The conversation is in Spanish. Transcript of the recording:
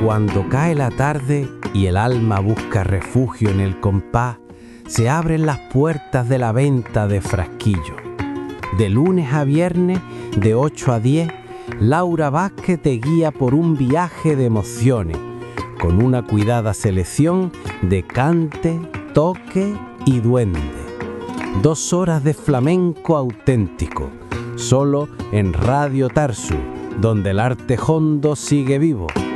Cuando cae la tarde y el alma busca refugio en el compás, se abren las puertas de la venta de Frasquillo. De lunes a viernes, de 8 a 10, Laura Vázquez te guía por un viaje de emociones, con una cuidada selección de cante, toque y duende. 2 horas de flamenco auténtico, solo en Radio Tarsu, donde el arte hondo sigue vivo.